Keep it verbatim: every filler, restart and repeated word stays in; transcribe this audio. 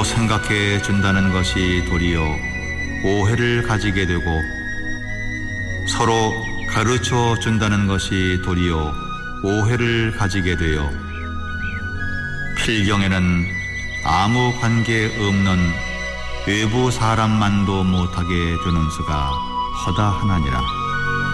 생각해 준다는 것이 도리어 오해를 가지게 되고, 서로 가르쳐 준다는 것이 도리어 오해를 가지게 되어 필경에는 아무 관계 없는 외부 사람만도 못하게 되는 수가 허다하나니라.